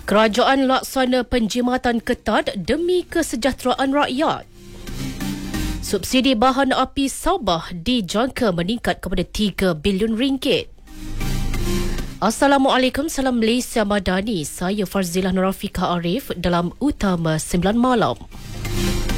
Kerajaan laksana penjimatan ketat demi kesejahteraan rakyat. Subsidi bahan api Sabah dijangka meningkat kepada RM3 bilion. Assalamualaikum, salam Malaysia Madani. Saya Farzilah Nurafika Arif dalam Utama 9 Malam.